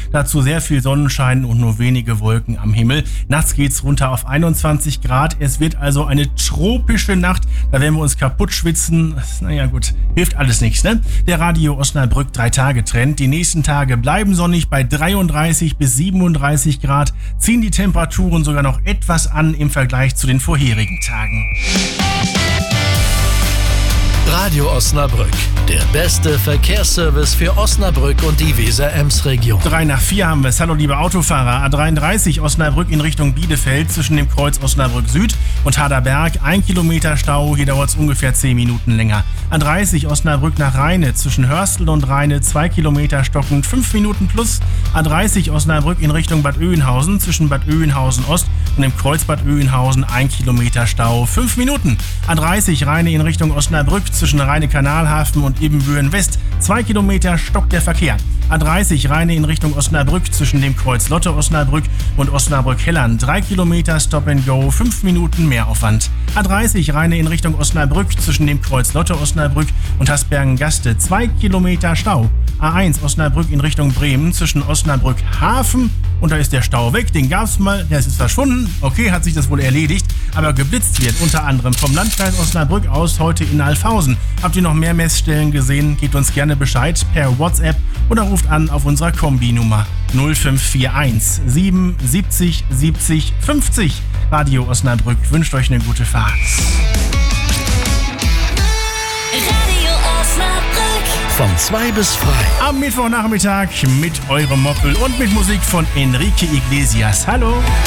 Dazu sehr viel Sonnenschein und nur wenige Wolken am Himmel. Nachts geht's runter auf 21 Grad. Es wird also eine tropische Nacht. Da werden wir uns kaputt schwitzen. Naja gut, hilft alles nichts, ne? Der Radio Osnabrück 3-Tage-Trend. Die nächsten Tage bleiben sonnig bei 33 bis 37 Grad. Ziehen die Temperaturen sogar noch etwas an im Vergleich zu den vorherigen Tagen. Radio Osnabrück, der beste Verkehrsservice für Osnabrück und die Weser-Ems-Region. 3 nach 4 haben wir es. Hallo liebe Autofahrer. A33 Osnabrück in Richtung Bielefeld zwischen dem Kreuz Osnabrück Süd und Haderberg. 1 Kilometer Stau, hier dauert es ungefähr 10 Minuten länger. A30 Osnabrück nach Rheine zwischen Hörstel und Rheine 2 Kilometer stockend, 5 Minuten plus. A30 Osnabrück in Richtung Bad Oeynhausen zwischen Bad Oeynhausen Ost und dem Kreuz Bad Oeynhausen 1 Kilometer Stau, 5 Minuten. A30 Rheine in Richtung Osnabrück zwischen Rheine-Kanalhafen und Ibbenbüren West 2 Kilometer stockt der Verkehr. A30 Rheine in Richtung Osnabrück zwischen dem Kreuz Lotte Osnabrück und Osnabrück-Hellern 3 Kilometer Stop and Go, 5 Minuten Mehraufwand. A30 Rheine in Richtung Osnabrück zwischen dem Kreuz Lotte Osnabrück und Hasbergen-Gaste 2 Kilometer Stau. A1 Osnabrück in Richtung Bremen zwischen Osnabrück Hafen und da ist der Stau weg, den gab's mal, der ist jetzt verschwunden. Okay, hat sich das wohl erledigt, aber geblitzt wird unter anderem vom Landkreis Osnabrück aus heute in Alfhausen. Habt ihr noch mehr Messstellen gesehen? Gebt uns gerne Bescheid per WhatsApp oder ruft an auf unserer Kombi-Nummer 0541 77 70 50. Radio Osnabrück wünscht euch eine gute Fahrt. Radio Osnabrück. Von 2 bis frei. Am Mittwochnachmittag mit eurem Moppel und mit Musik von Enrique Iglesias. Hallo!